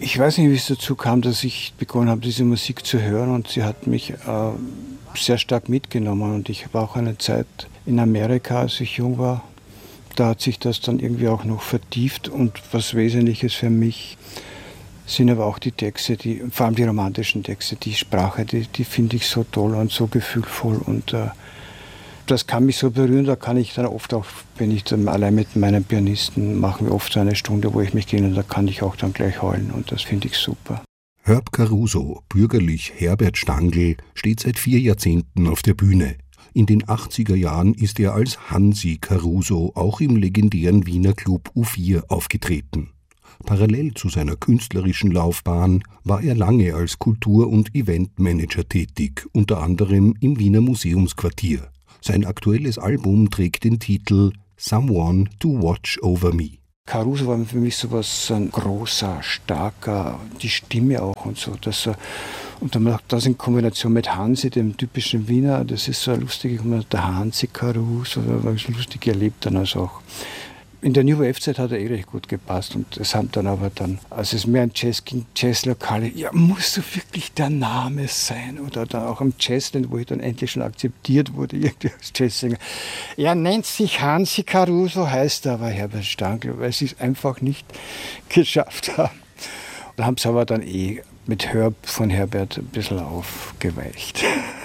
Ich weiß nicht, wie es dazu kam, dass ich begonnen habe, diese Musik zu hören, und sie hat mich sehr stark mitgenommen, und ich war auch eine Zeit in Amerika, als ich jung war. Da hat sich das dann irgendwie auch noch vertieft, und was Wesentliches für mich sind aber auch die Texte, vor allem die romantischen Texte, die Sprache, die finde ich so toll und so gefühlvoll, und das kann mich so berühren. Da kann ich dann oft auch, wenn ich dann allein mit meinem Pianisten, machen wir oft so eine Stunde, wo ich mich gehe, und da kann ich auch dann gleich heulen, und das finde ich super. Herb Caruso, bürgerlich Herbert Stangl, steht seit 4 Jahrzehnten auf der Bühne. In den 80er Jahren ist er als Hansi Caruso auch im legendären Wiener Club U4 aufgetreten. Parallel zu seiner künstlerischen Laufbahn war er lange als Kultur- und Eventmanager tätig, unter anderem im Wiener Museumsquartier. Sein aktuelles Album trägt den Titel Someone to Watch Over Me. Caruso war für mich so ein großer, starker, die Stimme auch und so. Und dann macht das in Kombination mit Hansi, dem typischen Wiener, das ist so eine lustige Kombination, der Hansi Caruso, da war ich lustig erlebt dann also auch. In der New Wave-Zeit hat er recht gut gepasst, und es haben dann aber als es mehr ein Jazz ging, Jazzlokale, ja, muss so wirklich der Name sein, oder dann auch am Jazzland, wo ich dann endlich schon akzeptiert wurde, irgendwie als Jazzsänger. Er nennt sich Hansi Caruso, heißt aber Herbert Stangl, weil sie es einfach nicht geschafft haben. Da haben sie aber dann mit von Herbert ein bisschen aufgeweicht.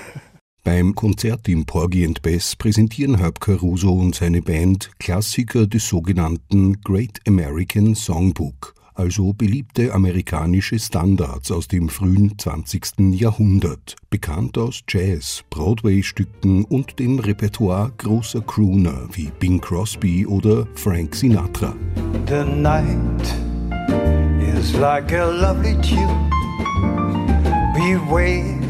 Beim Konzert im Porgy & Bess präsentieren Herb Caruso und seine Band Klassiker des sogenannten Great American Songbook, also beliebte amerikanische Standards aus dem frühen 20. Jahrhundert, bekannt aus Jazz, Broadway-Stücken und dem Repertoire großer Crooner wie Bing Crosby oder Frank Sinatra. The night is like a lovely tune. We wait